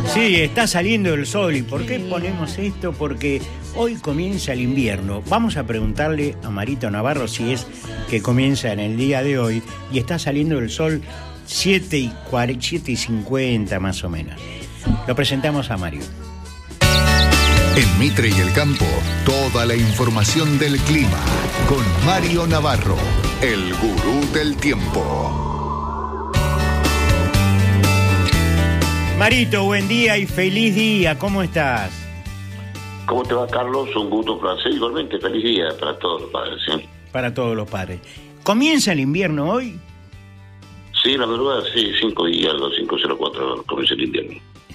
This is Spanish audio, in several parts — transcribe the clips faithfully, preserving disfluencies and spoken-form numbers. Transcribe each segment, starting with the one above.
Sí, está saliendo el sol. ¿Y por qué ponemos esto? Porque hoy comienza el invierno. Vamos a preguntarle a Marito Navarro si es que comienza en el día de hoy. Y está saliendo el sol siete y cincuenta más o menos. Lo presentamos a Mario. En Mitre y el Campo, toda la información del clima. Con Mario Navarro, el gurú del tiempo. Marito, buen día y feliz día. ¿Cómo estás? ¿Cómo te va, Carlos? Un gusto, un placer. Igualmente, feliz día para todos los padres. ¿Sí? Para todos los padres. ¿Comienza el invierno hoy? Sí, la verdad, sí, cinco y algo, cinco cero cuatro comienza el invierno.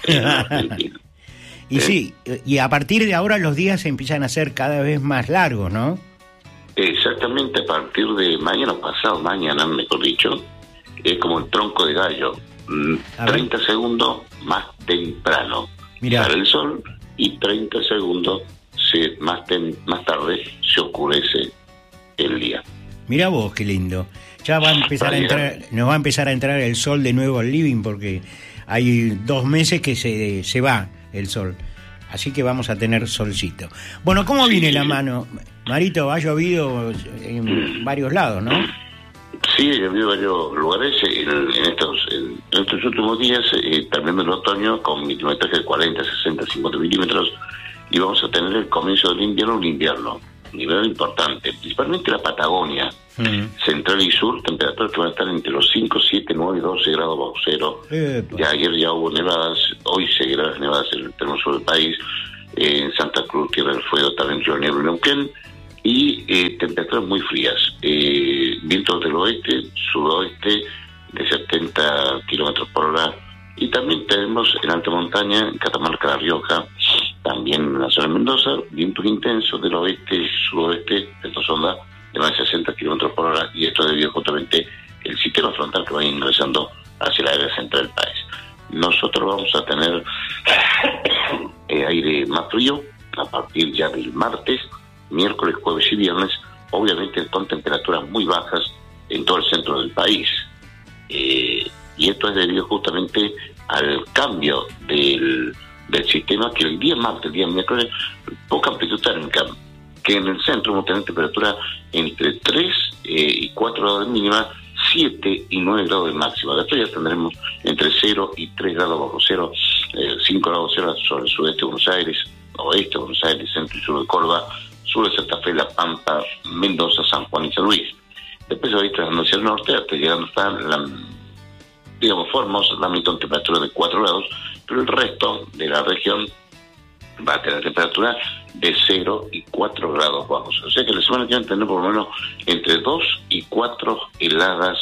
Y sí, y a partir de ahora los días empiezan a ser cada vez más largos, ¿no? Exactamente, a partir de mañana, pasado mañana, mejor dicho, es como el tronco de gallo. treinta segundos más temprano Mirá. sale el sol y treinta segundos se, más, tem, más tarde se oscurece el día. Mirá vos, qué lindo. Ya va a empezar a entrar, nos va a empezar a entrar el sol de nuevo al living porque hay dos meses que se, se va el sol. Así que vamos a tener solcito. Bueno, ¿cómo sí, viene sí. la mano? Marito, ha llovido en mm. varios lados, ¿no? Sí, he habido varios lugares en, en, estos, en, en estos últimos días, eh, también del otoño, con milimetraje de cuarenta, sesenta, cincuenta milímetros, y vamos a tener el comienzo del invierno, un invierno, un invierno importante, principalmente la Patagonia, mm. central y sur, temperaturas que van a estar entre los cinco, siete, nueve y doce grados bajo cero. Epa. Ya ayer ya hubo nevadas, hoy seguirán las nevadas en el terreno sur del país, eh, en Santa Cruz, Tierra del Fuego, también Río Negro y Neuquén, y eh, temperaturas muy frías, eh, vientos del oeste, sudoeste de setenta kilómetros por hora, y también tenemos en alta montaña, en Catamarca, La Rioja, también en la zona de Mendoza, vientos intensos del oeste y sudoeste, estos ondas de más de sesenta kilómetros por hora, y esto debido justamente al sistema frontal que va ingresando hacia el área central del país. Nosotros vamos a tener eh, aire más frío a partir ya del martes, miércoles, jueves y viernes, obviamente con temperaturas muy bajas en todo el centro del país. Eh, y esto es debido justamente al cambio del, del sistema, que el día martes, el día miércoles, poca amplitud térmica, que en el centro vamos a tener temperatura entre tres eh, y cuatro grados de mínima, siete y nueve grados de máxima. Después ya tendremos entre cero y tres grados bajo cero, eh, cinco grados cero sobre el sudeste de Buenos Aires, oeste de Buenos Aires, centro y sur de Córdoba, sur de Santa Fe, La Pampa, Mendoza, San Juan y San Luis. Después se va a ir trasladando hacia el norte, hasta llegando hasta la, digamos, Formosa, la mitad de temperatura de cuatro grados, pero el resto de la región va a tener temperatura de cero y cuatro grados bajos. O sea que la semana que viene tendremos por lo menos entre dos y cuatro heladas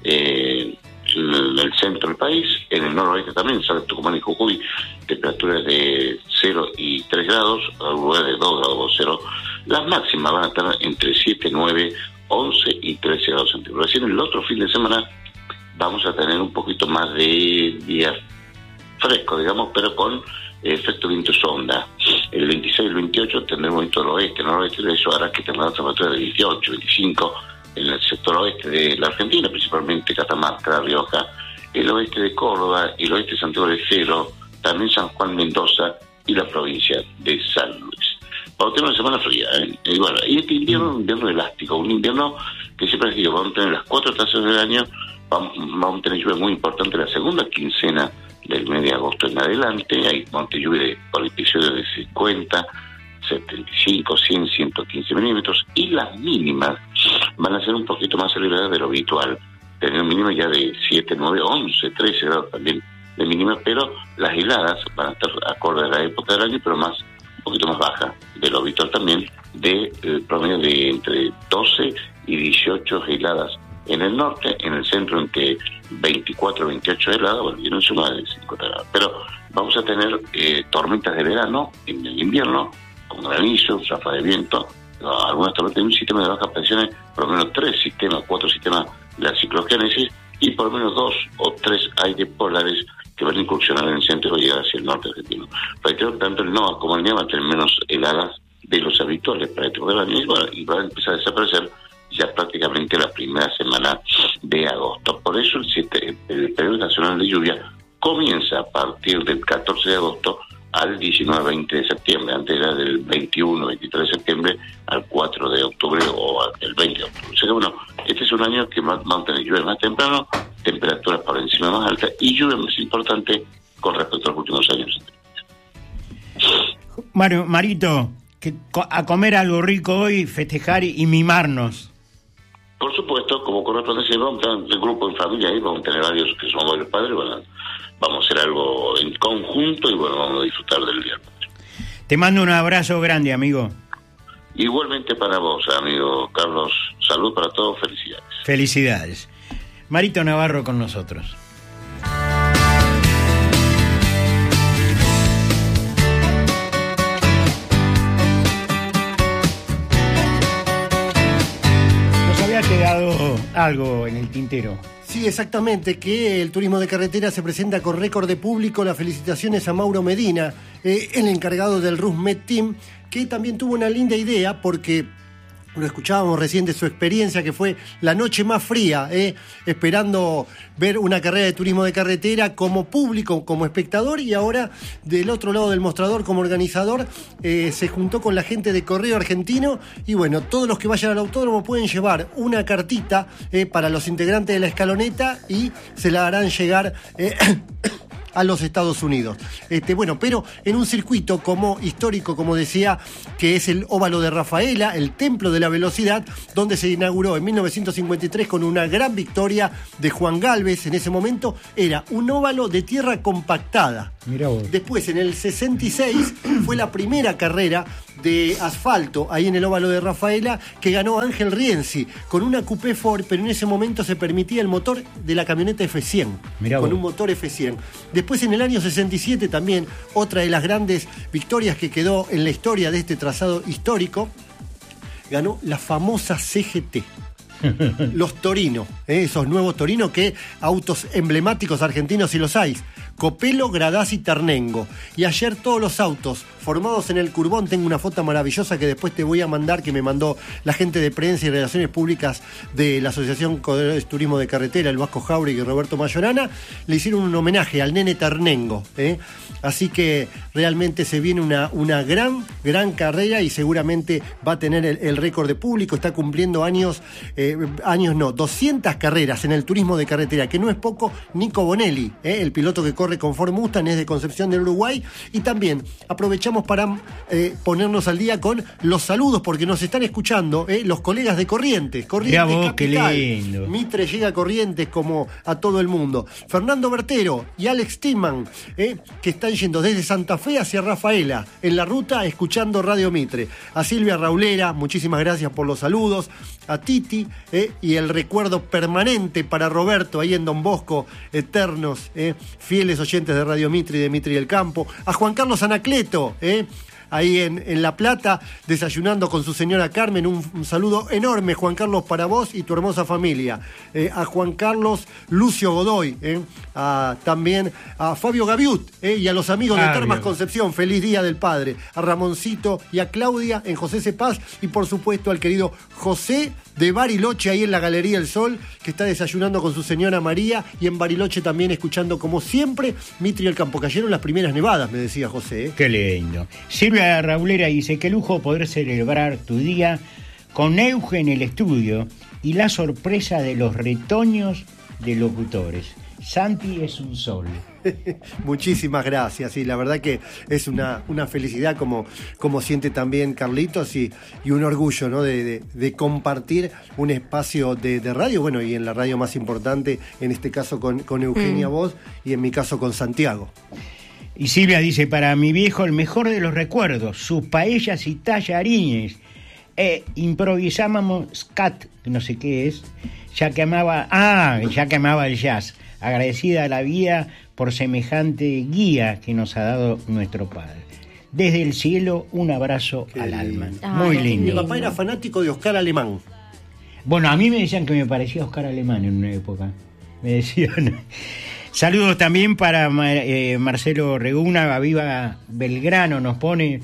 eh, en el centro del país, en el noroeste también, Salta, Tucumán y Jujuy, temperaturas de cero y tres grados, a lugar de dos grados bajo cero. Las máximas van a estar entre siete, nueve, once y trece grados centígrados. Recién el otro fin de semana vamos a tener un poquito más de días frescos, digamos, pero con efecto viento sonda. El veintiséis y el veintiocho tendremos viento del oeste, noroeste, y eso hará que tengamos temperaturas de veintiocho, veinticinco en el sector oeste de la Argentina, principalmente Catamarca, La Rioja, el oeste de Córdoba, el oeste de Santiago del Estero, también San Juan, Mendoza y la provincia de San Luis. Vamos a tener una semana fría, ¿eh? Y bueno, y este invierno es un invierno elástico, un invierno que siempre les digo, vamos a tener las cuatro estaciones del año, vamos, vamos a tener lluvia muy importante la segunda quincena del mes de agosto en adelante, hay monte lluvia de, por episodios de cincuenta, setenta y cinco, cien, ciento quince milímetros, y las mínimas van a ser un poquito más elevadas de lo habitual, tener un mínimo ya de siete, nueve, once, trece grados también de mínima, pero las heladas van a estar acorde a la época del año, pero más un poquito más baja de lo habitual también, de eh, promedio de entre doce y dieciocho heladas en el norte, en el centro entre veinticuatro, veintiocho heladas, bueno, y en el sur más de cincuenta grados. Pero vamos a tener eh, tormentas de verano en el invierno, con granizo, ráfagas de viento, no, algunas tormentas, un sistema de bajas presiones, por lo menos tres sistemas, cuatro sistemas de la ciclogénesis, y por lo menos dos o tres aires polares que van a incursionar en el centro y llegar hacia el norte argentino. Reitero que tanto el NOA como el NEA van a tener menos heladas de los habituales para este del año, y, bueno, y van a empezar a desaparecer ya prácticamente la primera semana de agosto. Por eso el, siete, el periodo nacional de lluvia comienza a partir del catorce de agosto al diecinueve veinte de septiembre. Antes era del veintiuno veintitrés de septiembre al cuatro de octubre o el veinte de octubre. O sea que bueno, este es un año que va a tener lluvias más temprano, temperaturas por encima más altas y lluvia más importante con respecto a los últimos años. Mario, Marito, que a comer algo rico hoy, festejar y mimarnos. Por supuesto, como corresponde, vamos a tener el grupo en familia ahí, vamos a tener varios que somos varios padres, bueno, vamos a hacer algo en conjunto y bueno, vamos a disfrutar del viernes. Te mando un abrazo grande, amigo. Igualmente para vos, amigo Carlos. Salud para todos, felicidades. Felicidades. Marito Navarro con nosotros. Nos había quedado algo en el tintero. Sí, exactamente, que el turismo de carretera se presenta con récord de público. Las felicitaciones a Mauro Medina, eh, el encargado del RusMed Team, que también tuvo una linda idea porque lo escuchábamos recién de su experiencia, que fue la noche más fría, eh, esperando ver una carrera de turismo de carretera como público, como espectador, y ahora del otro lado del mostrador como organizador eh, se juntó con la gente de Correo Argentino y bueno, todos los que vayan al autódromo pueden llevar una cartita eh, para los integrantes de la escaloneta y se la harán llegar eh, a los Estados Unidos. Este, bueno, pero en un circuito como histórico, como decía, que es el Óvalo de Rafaela, el templo de la velocidad, donde se inauguró en mil novecientos cincuenta y tres con una gran victoria de Juan Gálvez. En ese momento era un óvalo de tierra compactada. Mirá vos. Después, en el sesenta y seis, fue la primera carrera de asfalto ahí en el Óvalo de Rafaela, que ganó Ángel Rienzi con una Coupé Ford, pero en ese momento se permitía el motor de la camioneta F cien. Mirá con vos. Un motor F cien. Después, en el año sesenta y siete, también otra de las grandes victorias que quedó en la historia de este trazado histórico, ganó la famosa C G T. Los Torino, ¿eh? Esos nuevos Torino, que autos emblemáticos argentinos si los hay. Copelo, Gradasi, Ternengo. Y ayer todos los autos formados en el Curbón, tengo una foto maravillosa que después te voy a mandar, que me mandó la gente de prensa y relaciones públicas de la Asociación de Turismo de Carretera, el Vasco Jauregui y Roberto Mayorana, le hicieron un homenaje al nene Ternengo, ¿eh? Así que realmente se viene una, una gran, gran carrera y seguramente va a tener el, el récord de público. Está cumpliendo años, eh, años no, doscientas carreras en el turismo de carretera, que no es poco. Nico Bonelli, ¿eh? El piloto que corre con Ford Mustang, es de Concepción del Uruguay. Y también aprovechamos para eh, ponernos al día con los saludos, porque nos están escuchando eh, los colegas de Corrientes. Corrientes vos, Capital. Qué lindo. Mitre llega a Corrientes como a todo el mundo. Fernando Bertero y Alex Timan, eh, que están yendo desde Santa Fe hacia Rafaela, en la ruta escuchando Radio Mitre. A Silvia Raulera, muchísimas gracias por los saludos. A Titi, eh, y el recuerdo permanente para Roberto ahí en Don Bosco, eternos, eh, fieles oyentes de Radio Mitre y de Mitre y el Campo. A Juan Carlos Anacleto, eh, ahí en, en La Plata, desayunando con su señora Carmen. Un, un saludo enorme, Juan Carlos, para vos y tu hermosa familia. Eh, a Juan Carlos Lucio Godoy, eh, a, también a Fabio Gaviut eh, y a los amigos Fabio. de Termas Concepción, feliz Día del Padre. A Ramoncito y a Claudia en José Cepaz y por supuesto al querido José de Bariloche, ahí en la Galería El Sol, que está desayunando con su señora María, y en Bariloche también escuchando como siempre Mitre y el Campo. Cayeron las primeras nevadas, me decía José. ¿eh? Qué lindo. Silvia Raulera dice: qué lujo poder celebrar tu día con Euge en el estudio y la sorpresa de los retoños de locutores. Santi es un sol. Muchísimas gracias, y la verdad que es una, una felicidad como, como siente también Carlitos, y, y un orgullo, ¿no? de, de, de compartir un espacio de, de radio, bueno, y en la radio más importante, en este caso con, con Eugenia mm. Voz, y en mi caso con Santiago. Y Silvia dice: para mi viejo el mejor de los recuerdos, sus paellas y tallarines. Eh, improvisábamos scat, no sé qué es, ya que amaba, ah, ya que amaba el jazz. Agradecida a la vida por semejante guía que nos ha dado nuestro padre. Desde el cielo, un abrazo Qué al alma. Ay, muy lindo. Mi papá era fanático de Oscar Alemán. Bueno, a mí me decían que me parecía Oscar Alemán en una época. Me decían. Saludos también para eh, Marcelo Reguna, Viva Belgrano, nos pone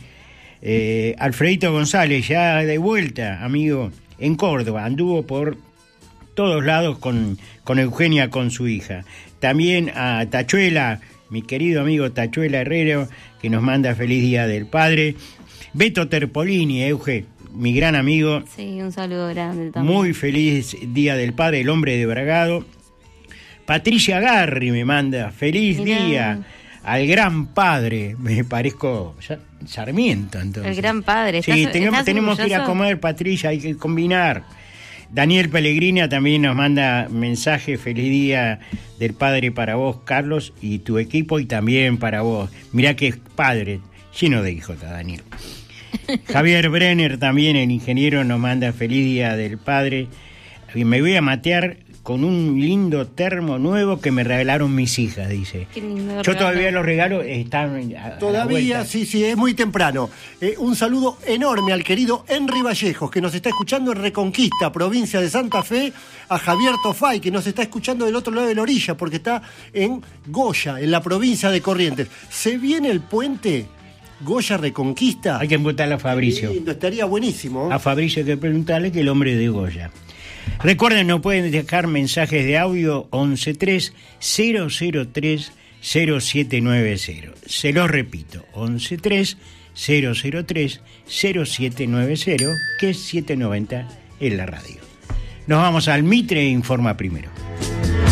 eh, Alfredito González, ya de vuelta, amigo, en Córdoba. Anduvo por todos lados con, con Eugenia, con su hija. también a Tachuela, mi querido amigo Tachuela Herrero, que nos manda feliz Día del Padre. Beto Terpolini, Euge, mi gran amigo. Sí, un saludo grande también. Muy feliz Día del Padre, el hombre de Bragado. Patricia Garri me manda feliz Mirá. Día al gran padre. Me parezco Sarmiento, entonces. El gran padre. Sí, ¿Estás, tenemos, ¿estás tenemos que ir a orgulloso? comer, Patricia, hay que combinar. Daniel Pellegrina también nos manda mensaje, feliz Día del Padre para vos, Carlos, y tu equipo, y también para vos. Mirá que es padre, lleno de hijos, Daniel. Javier Brenner también, el ingeniero, nos manda feliz Día del Padre. Y me voy a matear con un lindo termo nuevo que me regalaron mis hijas, dice. Qué lindo Yo regalo. todavía los regalos están a, a Todavía, sí, sí, es muy temprano. Eh, un saludo enorme al querido Henry Vallejos, que nos está escuchando en Reconquista, provincia de Santa Fe, a Javier Tofay, que nos está escuchando del otro lado de la orilla, porque está en Goya, en la provincia de Corrientes. ¿Se viene el puente Goya Reconquista? Hay que preguntarle a Fabricio. Lindo, estaría buenísimo. A Fabricio hay que preguntarle, que el hombre de Goya. Recuerden, nos pueden dejar mensajes de audio once tres cero cero tres cero siete nueve cero. Se los repito, once tres cero cero tres cero siete nueve cero, que es setecientos noventa en la radio. Nos vamos al Mitre Informa Primero.